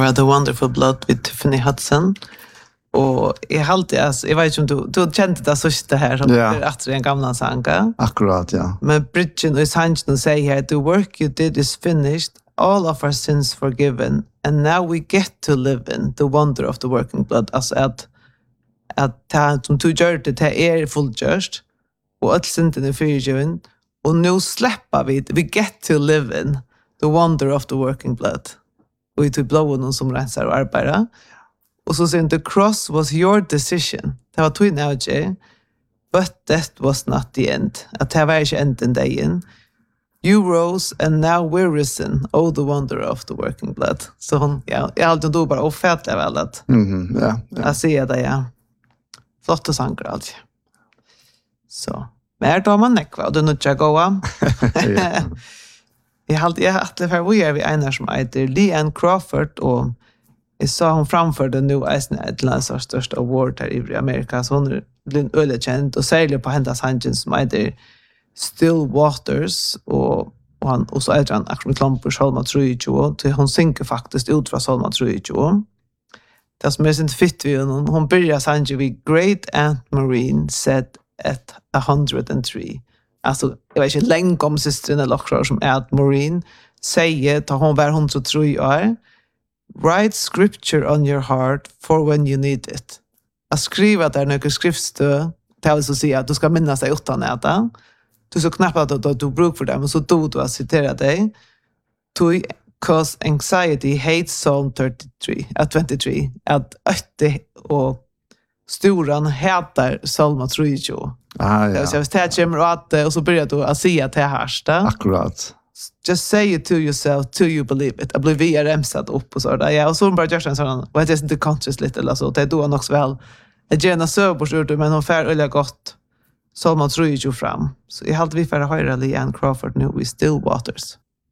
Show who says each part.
Speaker 1: var The Wonderful Blood vid Tiffany Hudson. Och jag vet inte om du kände det sista här som är en gamla sånga.
Speaker 2: Akkurat, ja.
Speaker 1: Men bridgen och sangen säger här, the work you did is finished, all of our sins forgiven, and now we get to live in the wonder of the working blood. Alltså att som du gör det fullgjort och allt synden är förgiven och nu släpper vi get to live in the wonder of the working blood. Och det blåa någon som rensar och arbetar. Och så säger the cross was your decision. Det var två nävje. But that was not the end. Att det var inte änden dagen. You rose and now we're risen. Oh, the wonder of the working blood. Så hon, jag hade då bara ofärdligt väl att jag ser det, ja. Flotta sanger allt. Så. Men då man nekva, och det nu ska gå. Jag hade alltid för vi är vi ena som heter Leanne Crawford och jag sa hon framförde nu ett lands största award här i Amerika, så hon blir ölekänd och särskilt på hennes hangen som heter Still Waters och så är han akkurat reklam på Salma 3:20 till hon synker faktiskt ut från Salma 3:20. Det som är sin fitt vid hon börjar sange vid Great Aunt Marine said at 103. Alltså jag vet inte länge om systern eller också som Aunt Marine säger att hon var 103 år. Write scripture on your heart for when you need it. Att skriva där några skriftstö till så säga att du ska minnas dig utan äta. Du så knappt att du bruk för det, men så då du att citera dig. To cause anxiety hates Psalm 23. Att ötte och storan hatar Psalm 3:20. Ja. Så jag vet kommer och så börjar du att säga till härsta.
Speaker 2: Akkurat.
Speaker 1: Just say it to yourself till you believe it. Jag blev via remsat upp och så där. Ja, och så bara görs en sån vad heter det conscious lite eller så. Det är då också väl. Jag gärna söbors ut men hon fär öliga gott. Psalm 3:20 fram. Så jag hade vi för att höra Leanne Crawford nu i Still Waters.